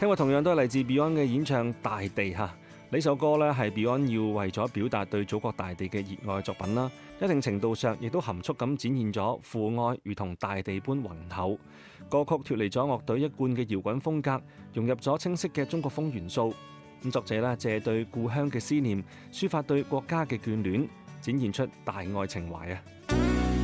聽過同樣都係嚟自 Beyond 嘅演唱《大地》嚇，呢首歌呢係 Beyond 要為咗表達對祖國大地嘅熱愛作品啦，一定程度上亦都含蓄咁展現咗父愛如同大地般渾厚。歌曲脫離咗樂隊一貫嘅搖滾風格，融入咗清晰嘅中國風元素。咁作者呢借對故鄉嘅思念，抒發對國家嘅眷戀，展現出大愛情懷啊！